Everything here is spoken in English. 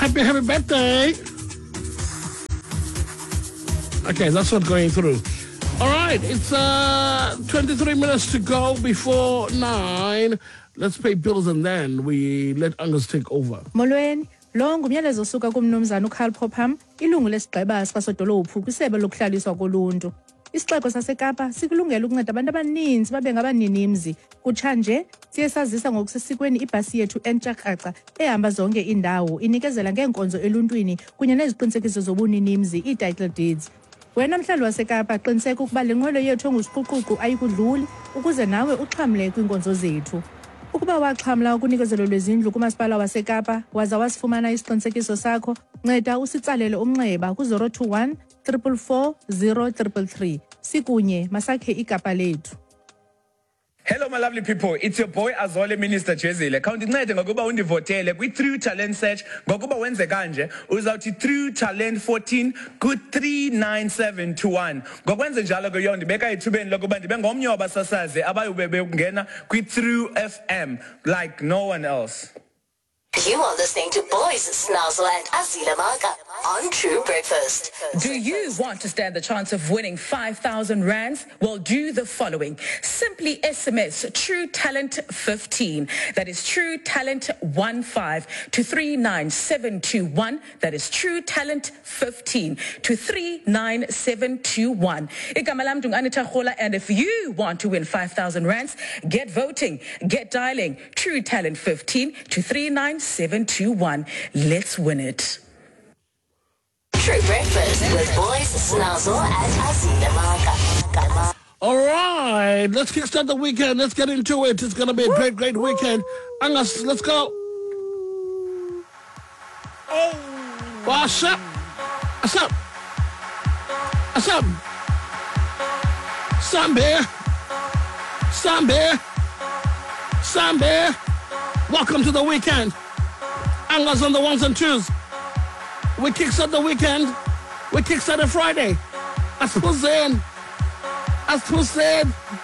Happy birthday. Okay, that's not going through. All right, it's 23 minutes to go before 9. Let's pay bills and then we let Angus take over. Molweni, lo ngumyalezo osuka kumnumzana uCarl Popham, ilungu lesigqeba sikasodolophu kwisebe lokuhlaliswa koluntu. Isixeko saseKapa sikulungela ukunceda abantu abaninzi babe ngabaninimzi. Kutshanje siye sazisa ngokusesikweni ibhasi yethu entsha-kraca ehamba zonke indawo inikezela ngeenkonzo eluntwini kunye neziqinisekiso zobuninimzi, ii-title deeds. Wena mhlali waseKapa qiniseka ukuba le nqwelo yethu engusiquququ ayikudluli ukuze nawe uxhamle kwinkonzo zethu. Ukuba waxhamla ukunikezelo lwezindlu kumasipala waseKapa waza wasifumana isiqinisekiso sakho, nceda usitsalele umnxeba ku-021 444 0333 sikunye masakhe iKapa lethu. Hello, my lovely people. It's your boy Azole Minister Jezile. Khawundincede ngokuba undivotele kwi-Through Talent Search. Ngokuba wenze kanje, uzawuthi Through Talent 14 ku-39721. Ngokwenze njalo ke ndibeka ithubeni lokuba ndibe ngomnye wabasasazi abayube bengena kwi-Through FM like no one else. You are listening to Boys Snazzle and Azila Maka on True Breakfast. Do you want to stand the chance of winning 5,000 rands? Well, do the following. Simply SMS True Talent 15. That is True Talent 15 to 39721. That is True Talent 15 to 39721. Igama lam Anita Khola, and if you want to win 5,000 rands, get voting, get dialing True Talent 15 to 39721. Let's win it. True Breakfast with Boys Snazzle and Azila Maka. All right, let's kickstart the weekend. Let's get into it. It's going to be a great weekend. Angus, let's go. Oh, what's up? What's up? What's up? Sambe. Welcome to the weekend. Angus on the ones and twos. We kickstart the weekend. We kickstart a Friday. As Hussein.